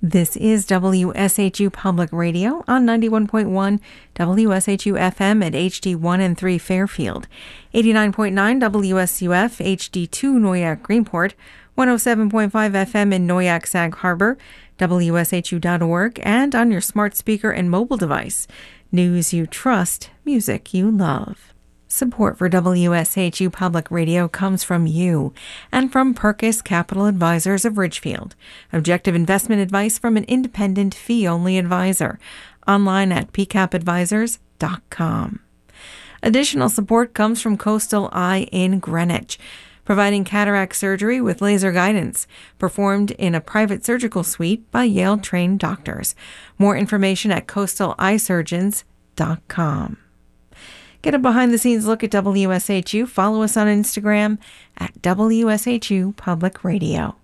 This is WSHU Public Radio on 91.1 WSHU FM at HD1 and 3 Fairfield, 89.9 WSUF HD2 Noyak Greenport, 107.5 FM in Noyak Sag Harbor, WSHU.org, and on your smart speaker and mobile device. News you trust, music you love. Support for WSHU Public Radio comes from you and from Perkis Capital Advisors of Ridgefield. Objective investment advice from an independent fee-only advisor. Online at pcapadvisors.com. Additional support comes from Coastal Eye in Greenwich, providing cataract surgery with laser guidance, performed in a private surgical suite by Yale-trained doctors. More information at coastaleyesurgeons.com. Get a behind-the-scenes look at WSHU. Follow us on Instagram at WSHU Public Radio.